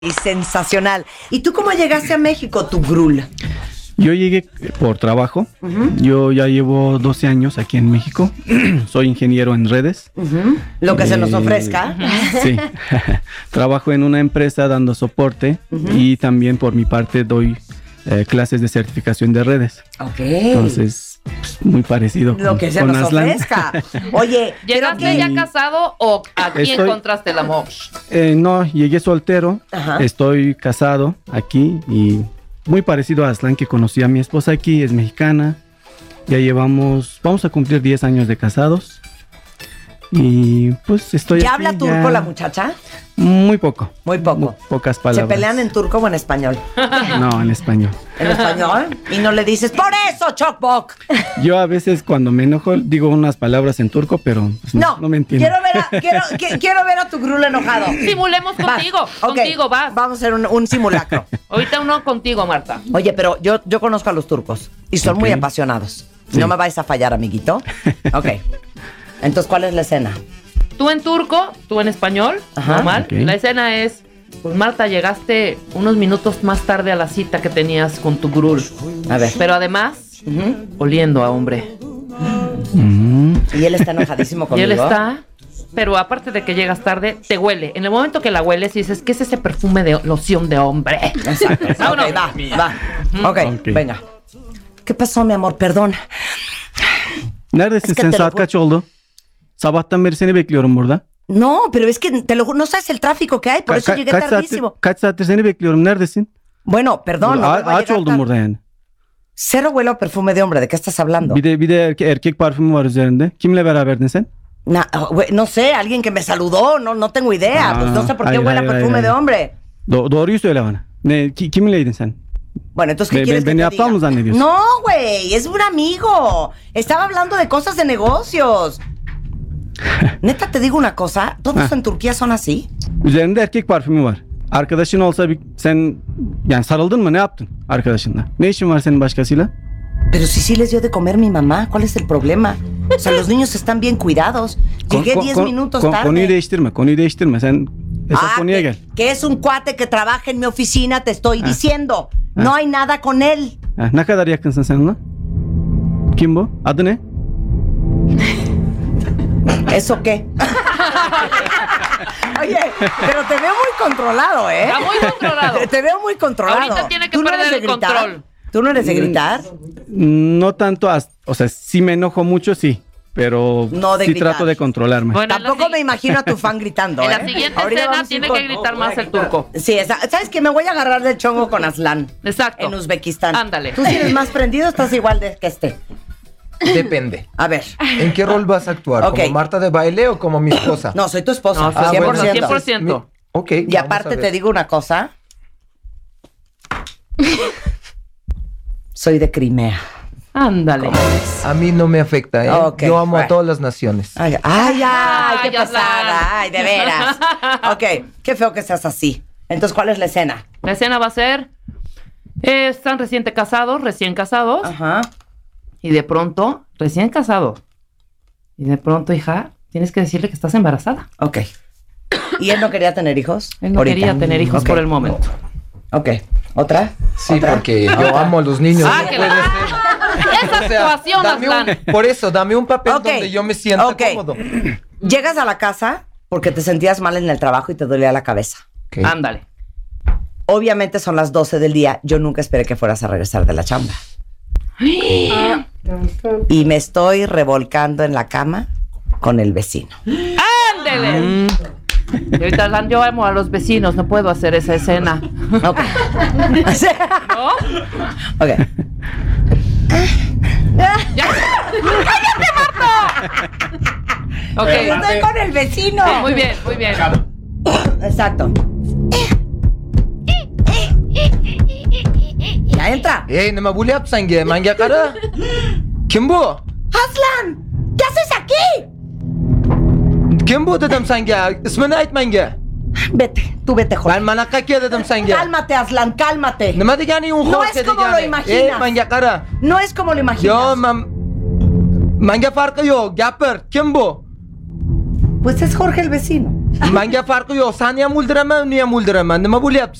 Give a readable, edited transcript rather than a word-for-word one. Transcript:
Y sensacional. ¿Y tú cómo llegaste a México, tu grul? Yo llegué por trabajo. Yo ya llevo 12 años aquí en México. Soy ingeniero en redes. Lo que se nos ofrezca. Sí. Trabajo en una empresa dando soporte y también por mi parte doy clases de certificación de redes. Ok. Entonces, pues, muy parecido Lo que se nos Aslan. ofrezca. Oye, ¿llegaste ya casado o aquí encontraste el amor? No, llegué soltero. Ajá. Estoy casado aquí y muy parecido a Aslan, que conocí a mi esposa aquí, es mexicana. Ya vamos a cumplir 10 años de casados. Y pues estoy ¿Ya aquí, habla turco la muchacha? Muy poco. Muy poco. Pocas ¿Se palabras. pelean en turco o en español? No, en español. ¿En español? Y no le dices, ¡por eso, Chokbok! Yo a veces cuando me enojo digo unas palabras en turco, pero pues, no me entiendo. Quiero ver a tu grul enojado. Simulemos contigo. Vas. Ok, Contigo vas. Vamos a hacer un simulacro. Ahorita uno contigo, Marta. Oye, pero yo conozco a los turcos y son muy apasionados. Sí. No me vais a fallar, amiguito. Ok. Entonces, ¿cuál es la escena? Tú en turco, tú en español, Ajá. normal. Ok. La escena es, pues Marta, llegaste unos minutos más tarde a la cita que tenías con tu grul. A ver. Pero además, oliendo a hombre. Y él está enojadísimo Y conmigo. él está, pero aparte de que llegas tarde, te huele. En el momento que la hueles, dices, ¿qué es ese perfume de loción de hombre? Exacto. Vámonos. Ok, va. Ok, Ok. venga. ¿Qué pasó, mi amor? Perdón. Neredesin Es que sen? te lo Saat ju- kaç oldu? Sabahtan beri seni bekliyorum burada. No, pero es que te lo juro, no sabes el tráfico que hay, por eso llegué tardísimo. Kaç saattir seni bekliyorum. Neredesin? Bueno, perdón. No vuelvo a Ağaç llegar oldum tarde. burada yani. Cero huelo a perfume de hombre. ¿De qué estás hablando? Bir de erkek parfümü var üzerinde. Kimle beraberdin sen? No sé, alguien que me saludó. No tengo idea. Pues no sé por qué hayır, huele a hayır, perfume hayır. de hombre. Doğruyu söyle bana. Kiminleydin sen? Bueno, entonces, ¿qué Beni quieres que te aptal diga? mı zannediyorsun? No, güey, es un amigo. Estaba hablando de cosas de negocios. Neta, te digo una cosa. ¿Todos en Turquía son así? Üzerinde erkek parfümü var. Arkadaşın olsa sen yani sarıldın mı, ne yaptın arkadaşınla? Ne işin var senin başkasıyla? Pero si sí les dio de comer mi mamá, ¿cuál es el problema? O sea, los niños están bien cuidados. Llegué 10 minutos tarde. Konuyu değiştirme. Sen esas konuya gel. que es un cuate que trabaja en mi oficina, te estoy diciendo. No hay nada con él. Ne kadar yakınsın sen onunla? Kim bu? Adı ne? ¿Eso qué? Oye, pero te veo muy controlado, ¿eh? Está muy controlado. Te veo muy controlado. Ahorita tiene que ¿Tú no perder eres de el gritar? control. ¿Tú no eres de gritar? No tanto, o sea, sí me enojo mucho, sí. Pero No de sí gritar. trato de controlarme. Bueno, en la Tampoco si- me imagino a tu fan gritando, En ¿eh? la siguiente Ahorita escena vamos a ir tiene con- que gritar más el turco. Sí, ¿sabes qué? Me voy a agarrar del chongo con Aslan. Exacto. En Uzbekistán. Ándale. Tú si eres más prendido, estás igual de que este. Depende. A ver. ¿En qué rol vas a actuar? Ok. ¿Como Marta de baile o como mi esposa? No, soy tu esposa. No, 100%. bueno, 100%. entonces, Ok. Y aparte te digo una cosa. Soy de Crimea. Ándale. A mí no me afecta, ¿eh? Ok, Yo amo bueno. a todas las naciones. Qué Ay, pesada. Aslan. Ay, de veras. Ok, qué feo que seas así. Entonces, ¿cuál es la escena? La escena va a ser, están recién casados, Ajá. y de pronto, recién casado, y de pronto, hija, tienes que decirle que estás embarazada. Ok. ¿Y él no quería tener hijos? Él no Ahorita. quería tener hijos Ok. por el momento. Ok. ¿Otra? Sí, ¿Otra? porque yo amo a los niños. Ah, no que puede la- ser. Esa O sea, actuación, dame Aslan. por eso, dame un papel Ok. donde yo me sienta Ok. cómodo. Llegas a la casa porque te sentías mal en el trabajo y te dolía la cabeza. Ok. Ándale. Obviamente son las 12 del día. Yo nunca esperé que fueras a regresar de la chamba. Y me estoy revolcando en la cama con el vecino. ¡Ándele! Y ahorita, Aslan, yo amo a los vecinos, no puedo hacer esa escena. Ok. ¿No? Ok. ¡Ya! ¡Cállate, Marta! Ok. Estoy con el vecino. Sí, muy bien, muy bien. Exacto. Ya entra. Hey, nima bo'lyapti senga? Menga qara. Kim bu? Aslan, ¿qué haces aquí? Kim bu dedim senga? Ismini ayt menga. Vete, tú vete, Jorge. Men mana qayerga dedim senga? Cálmate, Aslan, cálmate. Nima deganing u No Jorge es como lo degani? imaginas. menga qara. No es como lo imaginas. Yo, menga farqi yo'q. Gapir. Kim bu? Pues es Jorge el vecino. Manga farqi yo'q. Seni ham o'ldiraman, uni ham o'ldiraman. Nima bo'lyapti